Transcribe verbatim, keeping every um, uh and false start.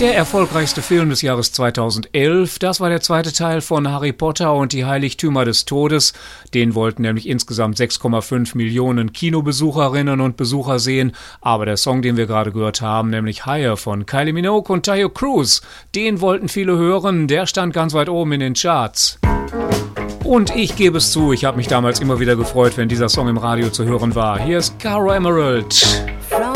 Der erfolgreichste Film des Jahres zweitausendelf, das war der zweite Teil von Harry Potter und die Heiligtümer des Todes. Den wollten nämlich insgesamt sechs Komma fünf Millionen Kinobesucherinnen und Besucher sehen. Aber der Song, den wir gerade gehört haben, nämlich Higher von Kylie Minogue und Tayo Cruz, den wollten viele hören. Der stand ganz weit oben in den Charts. Und ich gebe es zu, ich habe mich damals immer wieder gefreut, wenn dieser Song im Radio zu hören war. Hier ist Caro Emerald.